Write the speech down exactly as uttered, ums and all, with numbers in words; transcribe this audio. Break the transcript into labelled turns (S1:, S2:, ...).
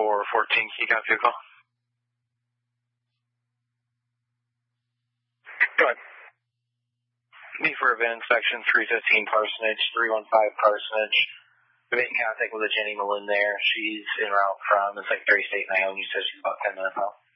S1: for fourteen Key Count Vehicle.
S2: Go ahead.
S1: Need for event inspection, three fifteen Parsonage, three one five Parsonage. We made contact with a Jenny Malin there. She's en route from the Secretary of State, Naomi. You said she's about ten minutes out.